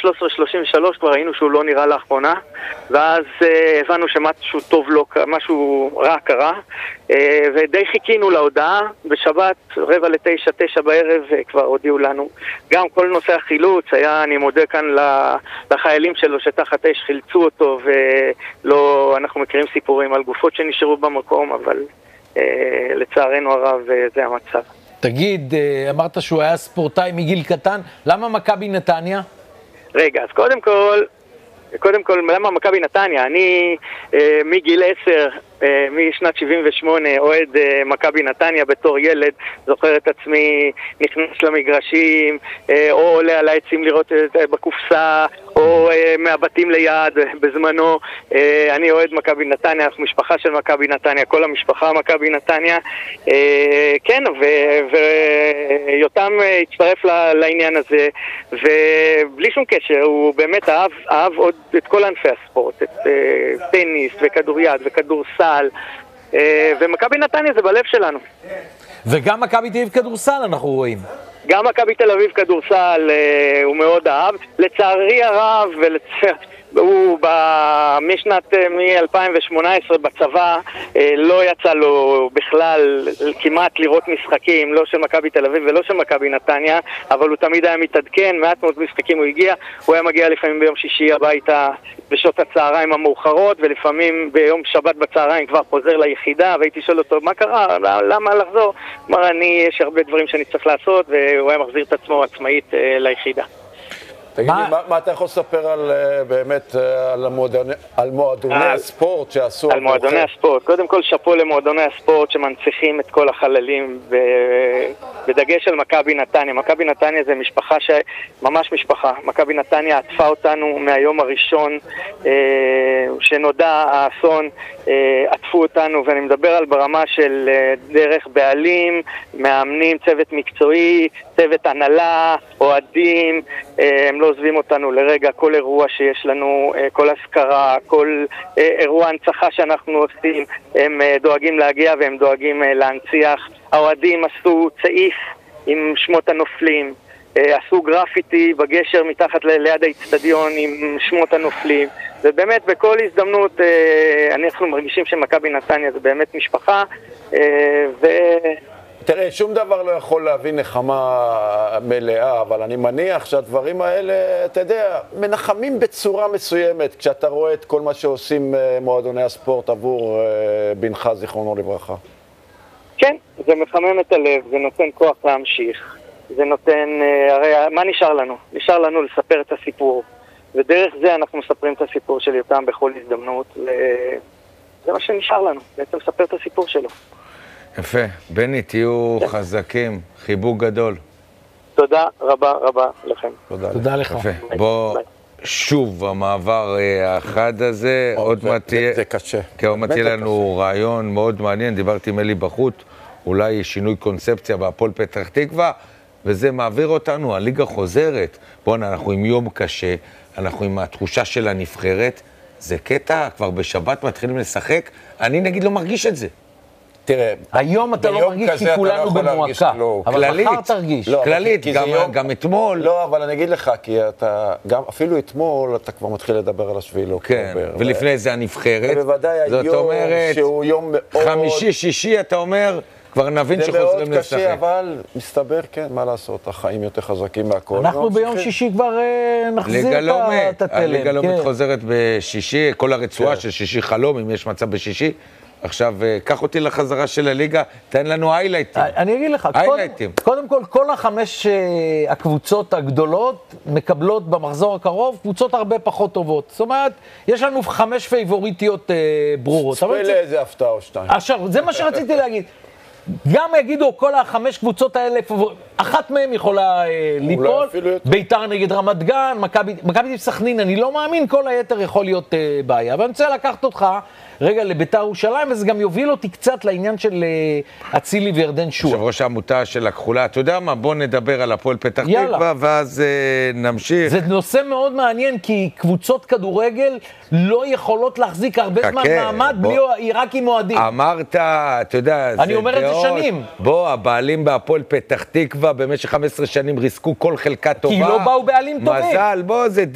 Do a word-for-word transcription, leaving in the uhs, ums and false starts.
שלוש עשרה שלושים ושלוש כבר ראינו שהוא לא נראה לאחרונה, ואז אה, הבנו שמשהו טוב לא, משהו רע קרה, אה, ודי חיכינו להודעה. בשבת רבע לתשע, תשע בערב אה, כבר הודיעו לנו. גם כל נושא החילוץ היה, אני מודה כאן לחיילים שלו שתחת אש חילצו אותו, ולא, אנחנו מכירים סיפורים על גופות שנשארו במקום, אבל אה, לצערנו הרב אה, זה המצב. תגיד, אמרת שהוא היה ספורטאי מגיל קטן, למה מכבי נתניה? רגע, אז קודם כל, קודם כל, למה מכבי נתניה? אני אה, מגיל עשר, אה, משנת שבעים ושמונה, אוהד אה, מכבי נתניה בתור ילד, זוכר את עצמי נכנס למגרשים, אה, או עולה על העצים לראות אה, בקופסה, או אה, מהבתים ליד בזמנו. אה, אני אוהד מכבי נתניה, אנחנו משפחה של מכבי נתניה, כל המשפחה מכבי נתניה. אה, כן, ויותם אה, הצטרף לעניין הזה, ובלי שום קשר, הוא באמת אהב, אהב עוד את כל ענפי הספורט, את אה, טניס וכדוריד וכדורסל, אה, ומכבי נתניה זה בלב שלנו. וגם מכבי תל אביב כדורסל אנחנו רואים. גם מכבי תל אביב כדורסל אה, הוא מאוד אהב. לצערי הרב, ולצערי... הוא משנת מ-אלפיים ושמונה עשרה בצבא לא יצא לו בכלל כמעט לראות משחקים, לא של מכבי תל אביב ולא של מכבי נתניה, אבל הוא תמיד היה מתעדכן, מעט מאוד משחקים הוא הגיע. הוא היה מגיע לפעמים ביום שישי הביתה בשעות הצהריים המאוחרות, ולפעמים ביום שבת בצהריים כבר חוזר ליחידה, והייתי שואל אותו, מה קרה? למה לחזור? אמר, אני, יש הרבה דברים שאני צריך לעשות, והוא היה מחזיר את עצמו עצמאית ליחידה. תגיד לי, מה, מה אתה יכול לספר על, באמת, על, המועדוני, על מועדוני על, הספורט שעשו? על מועדוני הספורט. קודם כל, שפו למועדוני הספורט שמנציחים את כל החללים, ב, בדגש על מכבי נתניה. מכבי נתניה זה משפחה, ש, ממש משפחה. מכבי נתניה עטפה אותנו מהיום הראשון שנודע האסון, עטפו אותנו, ואני מדבר על ברמה של דרך בעלים, מאמנים, צוות מקצועי, צוות הנהלה, אוהדים, הם לא עוזבים אותנו לרגע. כל אירוע שיש לנו, כל הזכרה, כל אירוע הנצחה שאנחנו עושים, הם דואגים להגיע והם דואגים להנציח. האוהדים עשו צעיף עם שמות הנופלים, עשו גרפיטי בגשר מתחת ליד האצטדיון עם שמות הנופלים, ובאמת בכל הזדמנות אנחנו מרגישים שמכבי נתניה זה באמת משפחה. ו... תראה, שום דבר לא יכול להביא נחמה מלאה, אבל אני מניח שהדברים האלה, אתה יודע, מנחמים בצורה מסוימת, כשאתה רואה את כל מה שעושים מועדוני הספורט עבור בנך, זיכרונו לברכה. כן, זה מחמם את הלב, זה נותן כוח להמשיך, זה נותן, הרי מה נשאר לנו? נשאר לנו לספר את הסיפור, ודרך זה אנחנו מספרים את הסיפור של יותם בכל הזדמנות, וזה מה שנשאר לנו, בעצם לספר את הסיפור שלו. יפה. בני, תהיו חזקים, חיבוק גדול. תודה רבה רבה לכם. תודה לך. יפה. בוא, שוב, המעבר האחד הזה, עוד מעט תהיה... זה קשה. כן, עוד מעט תהיה לנו רעיון מאוד מעניין, דיברתי עם אלי בחוט, אולי שינוי קונספציה בהפועל פתח תקווה, וזה מעביר אותנו, הליגה חוזרת. בואו, אנחנו עם יום קשה, אנחנו עם התחושה של הנבחרת, זה קטע, כבר בשבת מתחילים לשחק, אני נגיד לא מרגיש את זה. תראה, היום אתה לא מרגיש כי כולנו במועקה, אבל מחר תרגיש. כללית, גם אתמול. לא, אבל אני אגיד לך, כי אתה, גם אפילו אתמול אתה כבר מתחיל לדבר על השביעי לאוקטובר. כן, ולפני זה הנבחרת. ובוודאי היום שהוא יום מאוד... חמישי, שישי, אתה אומר, כבר נבין שחוזרים לשחק. זה מאוד קשה, אבל מסתבר, כן, מה לעשות, החיים יותר חזקים מהכל. אנחנו ביום שישי כבר נחזיר את התלם. הליגה לאומית חוזרת בשישי, כל הרצועה של שישי חלום, אם יש מצב בשישי. עכשיו, קח אותי לחזרה של הליגה, תן לנו היילייטים. אני אגיד לך, קודם כל, כל החמש הקבוצות הגדולות מקבלות במחזור הקרוב קבוצות הרבה פחות טובות. זאת אומרת, יש לנו חמש פייבוריטיות ברורות. צפה לאיזה הפתעה או שתיים. עכשיו, זה מה שרציתי להגיד. גם יגידו, כל החמש קבוצות האלה, אחת מהן יכולה ליפול, ביתר נגד רמת גן, מכבי סכנין, אני לא מאמין, כל היתר יכול להיות בעיה. אבל אני רוצה לקחת אותך רגע לביתר ירושלים, וזה גם יוביל אותי קצת לעניין של אצילי וירדן שועה. יושב ראש העמותה של הכחולה, אתה יודע מה? בוא נדבר על הפועל פתח תקווה, ואז נמשיך. זה נושא מאוד מעניין, כי קבוצות כדורגל לא יכולות להחזיק הרבה זמן מעמד, בלי רק עם מועדים. אמרת, אתה יודע, אני אומר את זה שנים. בוא, הבעלים בהפועל פתח תקווה במשך חמש עשרה שנים ריסקו כל חלקה טובה. כי לא באו בעלים טובים. מזל, בוא, זה